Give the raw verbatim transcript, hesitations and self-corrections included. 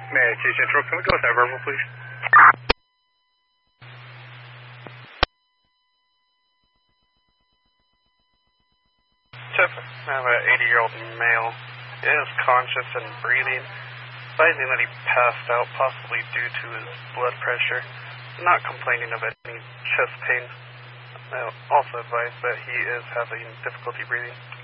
Man, T Central, can we go with that verbal, please? Tip, I have an eighty-year-old male. He is conscious and breathing, advising that he passed out possibly due to his blood pressure, not complaining of any chest pain. I also advise that he is having difficulty breathing.